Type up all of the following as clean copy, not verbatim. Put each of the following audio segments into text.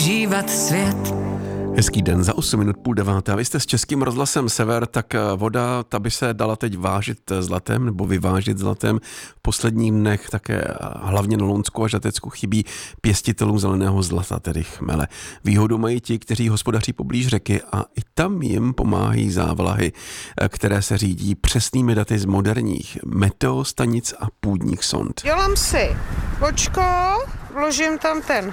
užívat svět. Hezký den, za 8 minut 8:30. A vy jste s Českým rozhlasem Sever, tak voda, ta by se dala teď vážit zlatem nebo vyvážit zlatem. V posledních dnech také hlavně na Lounsku a Žatecku chybí pěstitelům zeleného zlata, tedy chmele. Výhodu mají ti, kteří hospodaří poblíž řeky a i tam jim pomáhají závlahy, které se řídí přesnými daty z moderních meteostanic a půdních sond. Dělám si bočko, vložím tam ten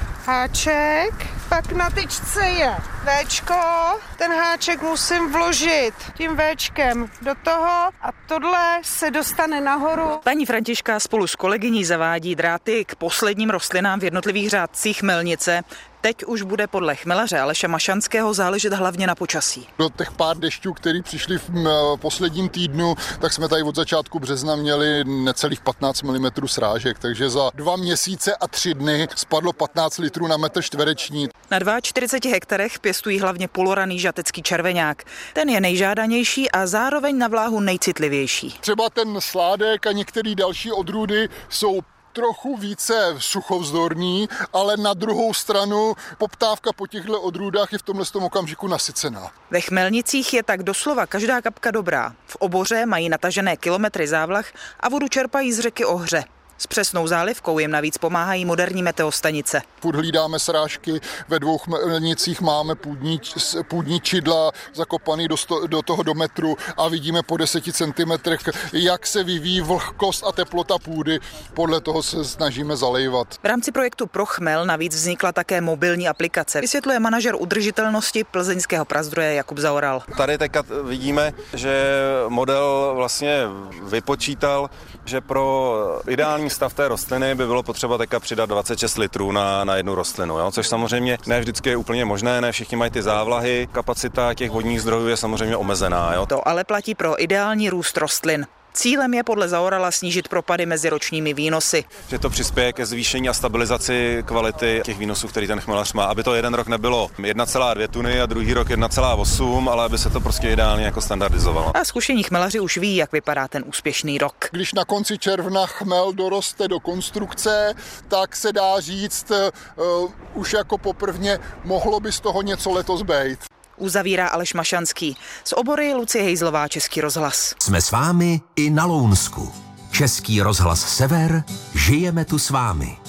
háček, pak na tyčce je Véčko, ten háček musím vložit tím Véčkem do toho a tohle se dostane nahoru. Paní Františka spolu s kolegyní zavádí dráty k posledním rostlinám v jednotlivých řádcích chmelnice. Teď už bude podle chmelaře Aleše Mašanského záležet hlavně na počasí. Do těch pár dešťů, který přišli v posledním týdnu, tak jsme tady od začátku března měli necelých 15 mm srážek, takže za 2 měsíce a 3 dny spadlo 15 litrů na metr čtvereční. Na 42 hektarech pěstují hlavně poloraný žatecký červeňák. Ten je nejžádanější a zároveň na vláhu nejcitlivější. Třeba ten sládek a některé další odrůdy jsou trochu více suchovzdorný, ale na druhou stranu poptávka po těchto odrůdách je v tomhle okamžiku nasycená. Ve chmelnicích je tak doslova každá kapka dobrá. V oboře mají natažené kilometry závlah a vodu čerpají z řeky Ohře. S přesnou zálivkou jim navíc pomáhají moderní meteostanice. Furt hlídáme srážky, ve 2 chmelnicích máme půdní čidla zakopaný do metru a vidíme po 10 cm, jak se vyvíjí vlhkost a teplota půdy. Podle toho se snažíme zalejvat. V rámci projektu Pro chmel navíc vznikla také mobilní aplikace, vysvětluje manažer udržitelnosti plzeňského prazdroje Jakub Zaoral. Tady teďka vidíme, že model vlastně vypočítal, že pro ideální stav té rostliny by bylo potřeba teďka přidat 26 litrů na jednu rostlinu, jo? Což samozřejmě ne vždycky je úplně možné, ne všichni mají ty závlahy, kapacita těch vodních zdrojů je samozřejmě omezená. Jo? To ale platí pro ideální růst rostlin. Cílem je podle Zaorala snížit propady mezi ročními výnosy. Že to přispěje ke zvýšení a stabilizaci kvality těch výnosů, který ten chmelař má, aby to jeden rok nebylo 1,2 tuny a druhý rok 1,8, ale aby se to prostě ideálně jako standardizovalo. A zkušení chmelaři už ví, jak vypadá ten úspěšný rok. Když na konci června chmel doroste do konstrukce, tak se dá říct, už jako poprvně mohlo by z toho něco letos být. Uzavírá Aleš Mašanský. Z obory Lucie Hejzlová, Český rozhlas. Jsme s vámi i na Lounsku. Český rozhlas Sever, žijeme tu s vámi.